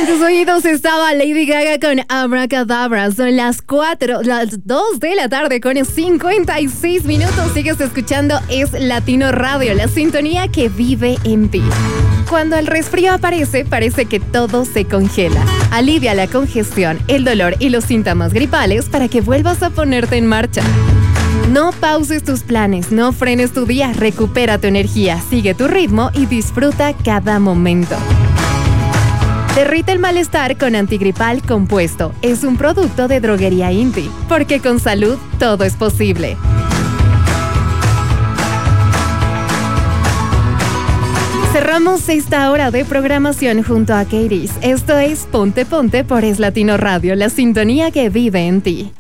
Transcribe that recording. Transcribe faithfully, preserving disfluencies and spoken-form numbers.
tus oídos estaba Lady Gaga con Abracadabra. Son las cuatro, las dos de la tarde con cincuenta y seis minutos. Sigues escuchando Es Latino Radio, la sintonía que vive en ti. Cuando el resfrío aparece, parece que todo se congela. Alivia la congestión, el dolor y los síntomas gripales para que vuelvas a ponerte en marcha. No pauses tus planes, no frenes tu día, recupera tu energía, sigue tu ritmo y disfruta cada momento. Derrite el malestar con Antigripal Compuesto. Es un producto de Droguería Inti, porque con salud todo es posible. Cerramos esta hora de programación junto a Kairis. Esto es Ponte Ponte por Es Latino Radio, la sintonía que vive en ti.